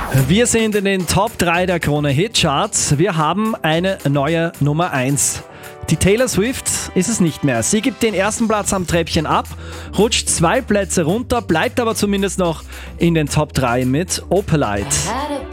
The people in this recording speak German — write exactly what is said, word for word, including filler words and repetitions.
Wir sind in den Top drei der Krone Hitcharts. Wir haben eine neue Nummer eins. Die Taylor Swift ist es nicht mehr. Sie gibt den ersten Platz am Treppchen ab, rutscht zwei Plätze runter, bleibt aber zumindest noch in den Top drei mit Opalite.